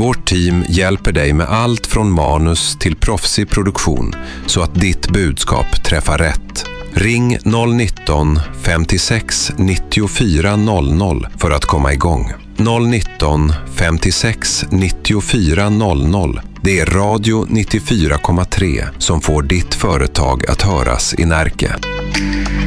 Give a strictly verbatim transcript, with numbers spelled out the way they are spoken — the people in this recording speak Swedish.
Vårt team hjälper dig med allt från manus till proffsig produktion så att ditt budskap träffar rätt. Ring noll nitton femtiosex nittiofyra noll noll för att komma igång. noll nitton femtiosex nittiofyra noll noll. Det är Radio nittiofyra komma tre som får ditt företag att höras i Närke.